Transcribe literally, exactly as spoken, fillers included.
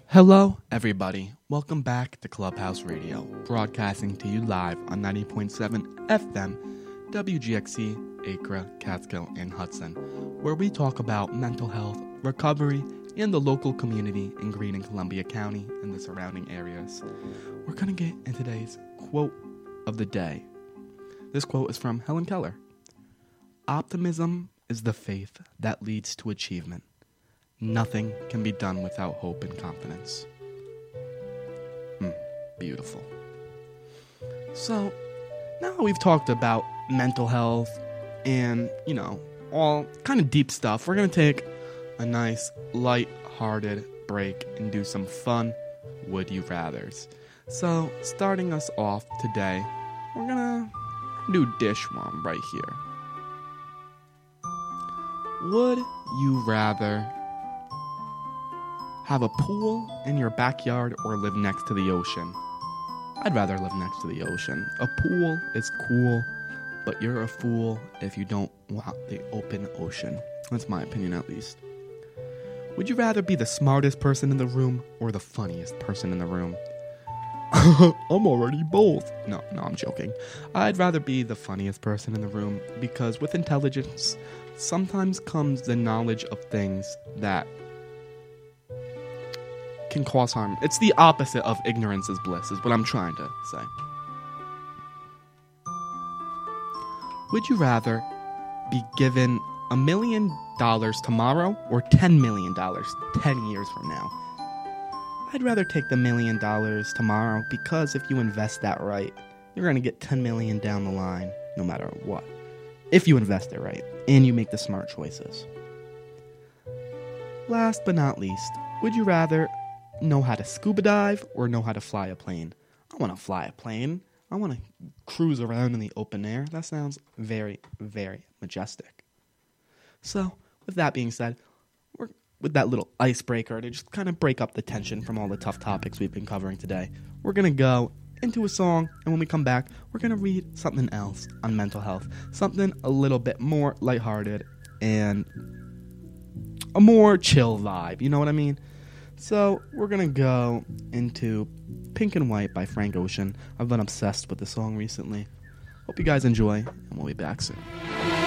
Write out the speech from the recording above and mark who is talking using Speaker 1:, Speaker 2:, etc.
Speaker 1: Hello, everybody. Welcome back to Clubhouse Radio, broadcasting to you live on ninety point seven F M, W G X C, Acra, Catskill, and Hudson, where we talk about mental health, recovery, and the local community in Greene and Columbia County and the surrounding areas. We're going to get in today's quote of the day. This quote is from Helen Keller. Optimism is the faith that leads to achievement. Nothing can be done without hope and confidence. Hmm, beautiful. So, now we've talked about mental health and, you know, all kind of deep stuff, we're going to take a nice, light-hearted break and do some fun Would You Rathers. So, starting us off today, we're going to do dish one right here. Would you rather have a pool in your backyard or live next to the ocean? I'd rather live next to the ocean. A pool is cool, but you're a fool if you don't want the open ocean. That's my opinion, at least. Would you rather be the smartest person in the room or the funniest person in the room? I'm already both. No, no, I'm joking. I'd rather be the funniest person in the room because with intelligence sometimes comes the knowledge of things that can cause harm. It's the opposite of ignorance is bliss, is what I'm trying to say. Would you rather be given a million dollars tomorrow or ten million dollars ten years from now? I'd rather take the million dollars tomorrow because if you invest that right, you're going to get ten million down the line no matter what. If you invest it right and you make the smart choices. Last but not least, would you rather know how to scuba dive or know how to fly a plane? I want to fly a plane. I want to cruise around in the open air. That sounds very, very majestic. So, with that being said, we're, with that little icebreaker to just kind of break up the tension from all the tough topics we've been covering today, we're going to go into a song, and when we come back, we're going to read something else on mental health. Something a little bit more lighthearted and a more chill vibe, you know what I mean? So, we're going to go into Pink and White by Frank Ocean. I've been obsessed with the song recently. Hope you guys enjoy, and we'll be back soon.